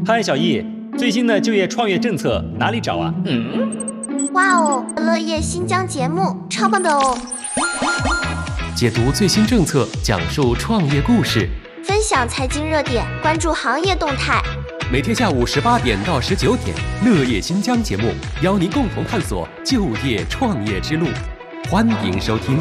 嗨，小易，最新的就业创业政策哪里找啊？ 哇哦，乐业新疆节目超棒的哦！ 解读最新政策，讲述创业故事， 分享财经热点，关注行业动态。 每天下午18点到19点，乐业新疆节目邀您共同探索就业创业之路，欢迎收听。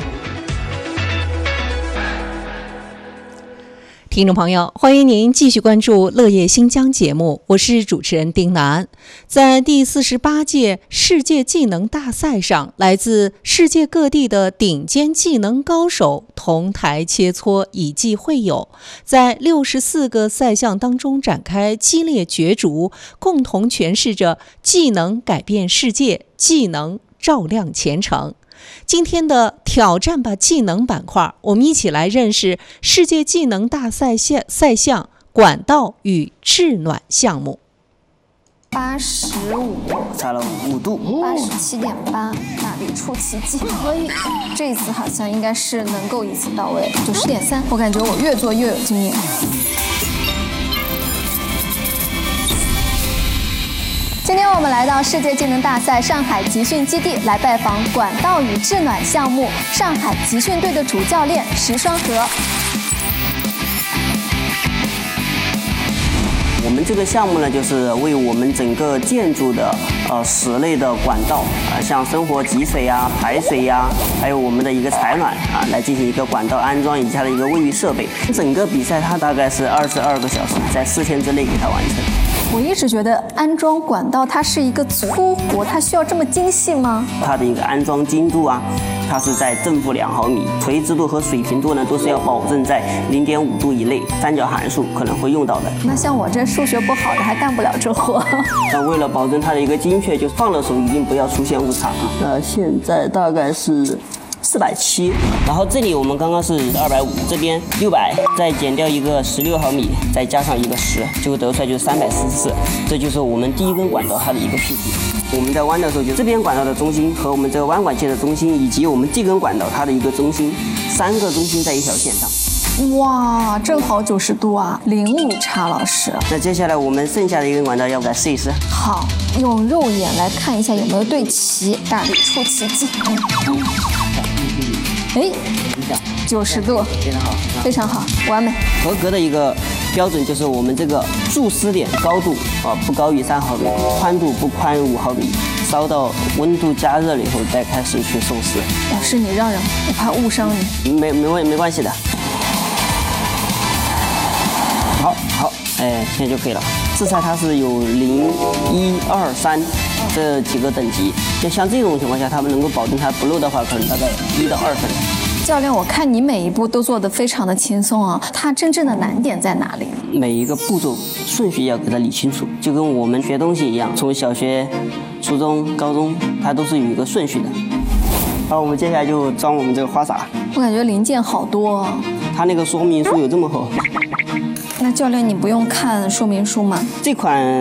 听众朋友，欢迎您继续关注乐业新疆节目，我是主持人丁楠。在第48届世界技能大赛上，来自世界各地的顶尖技能高手同台切磋，以技会友，在64个赛项当中展开激烈角逐，共同诠释着技能改变世界，技能照亮前程。今天的挑战吧技能板块，我们一起来认识世界技能大赛赛项管道与制暖项目。 85， 差了5度。 87.8，大力出奇迹，可以。这一次好像应该是能够一次到位。90.3，我感觉我越做越有经验。今天我们来到世界技能大赛上海集训基地，来拜访管道与制暖项目上海集训队的主教练石双河。 我们这个项目呢，就是为我们整个建筑的室内的管道像生活集水呀、排水呀，还有我们的一个采暖来进行一个管道安装以及它的一个卫浴设备。整个比赛它大概是22个小时，在4天之内给它完成。 我一直觉得安装管道它是一个粗活，它需要这么精细吗？ 它的一个安装精度它是在正负2毫米，垂直度和水平度呢都是要保证在0.5度以内，三角函数可能会用到的。 那像我这数学不好的还干不了这活。 那为了保证它的一个精确，就放的时候一定不要出现误差那现在大概是470，然后这里我们刚刚是250，这边600，再减掉一个16毫米，再加上一个10，结果得出来就是344。这就是我们第一根管道它的一个数据。我们在弯的时候，就这边管道的中心和我们这个弯管线的中心，以及我们这根管道它的一个中心，3个中心在一条线上。 哇，正好90度啊，零误差，老师。 那接下来我们剩下的一根管道，要不来试一试？ 好，用肉眼来看一下有没有对齐，大力出奇迹。哎，90度， 非常好， 非常好，完美。 合格的一个标准就是我们这个注丝点高度不高于3毫米，宽度不宽于5毫米，烧到温度加热了以后再开始去受丝。 老师你让让，我怕误伤你。 没关系的。好，现在就可以了。制裁它是有0、1、2、3这几个等级，就像这种情况下，他们能够保证它不漏的话，可能大概1到2分。 教练，我看你每一步都做得非常的轻松啊，它真正的难点在哪里？ 每一个步骤顺序要给它理清楚，就跟我们学东西一样，从小学、初中、高中，它都是有一个顺序的。好，我们接下来就装我们这个花洒。 我感觉零件好多啊。 它那个说明书有这么厚。 那教练，你不用看说明书吗？ 这款